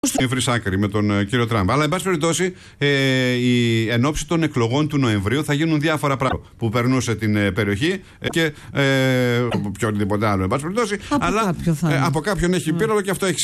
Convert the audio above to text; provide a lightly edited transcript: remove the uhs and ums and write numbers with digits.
η Βρυσάκρη με τον κύριο Τραμπ. Αλλά, εν πάση περιπτώσει, εν ώψη των εκλογών του Νοεμβρίου θα γίνουν διάφορα πράγματα που περνούσε την περιοχή και πιο οτιδήποτε άλλο, εν πάση περιπτώσει. Από κάποιον έχει πείραλο και αυτό έχει